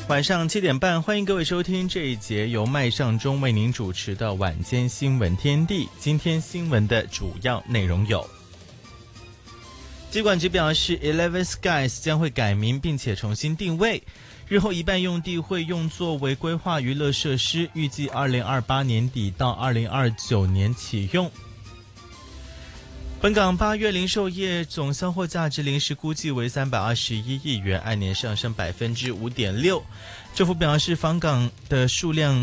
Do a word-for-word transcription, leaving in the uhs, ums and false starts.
晚上七点半，欢迎各位收听这一节由麦尚中为您主持的晚间新闻天地。今天新闻的主要内容有：机管局表示 Eleven Skies 将会改名并且重新定位，日后一半用地会用作为规划娱乐设施，预计二零二八年底到二零二九年启用。本港八月零售业总销货价值临时估计为三百二十一亿元，按年上升百分之五点六。政府表示，访港的数量